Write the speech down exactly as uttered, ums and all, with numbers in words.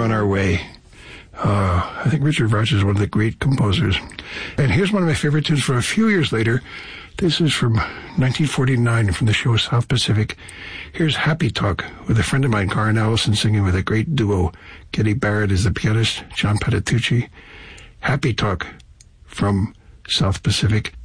on our way. Uh, I think Richard Rogers is one of the great composers. And here's one of my favorite tunes from a few years later. This is from nineteen forty-nine from the show South Pacific. Here's Happy Talk with a friend of mine, Karen Allison, singing with a great duo. Getty Barrett is the pianist, John Patitucci. Happy Talk from South Pacific.